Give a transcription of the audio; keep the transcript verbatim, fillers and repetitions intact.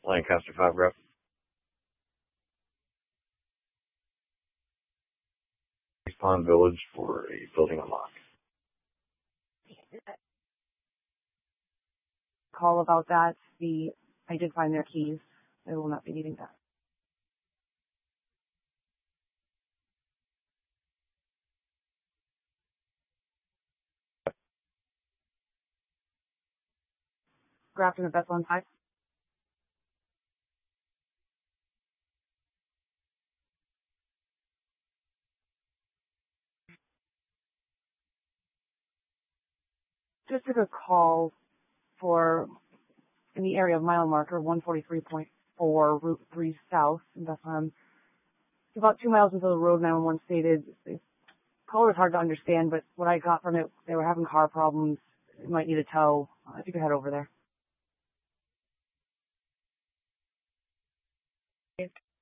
Lancaster five rep. Pond Village for a building unlock. Call about that. The I did find their keys. I will not be needing that. Grafton at Bethlehem five. Just took a call for in the area of mile marker one forty-three point four, Route three South in Bethlehem. About two miles until the road, nine one one stated the call was hard to understand, but what I got from it, they were having car problems. They might need a tow. Uh, if you could head over there.